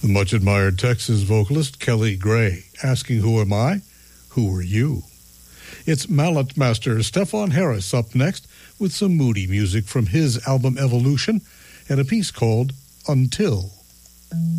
The much-admired Texas vocalist Kelly Gray, asking who am I? Who are you? It's mallet master Stefan Harris up next with some moody music from his album Evolution and a piece called Until.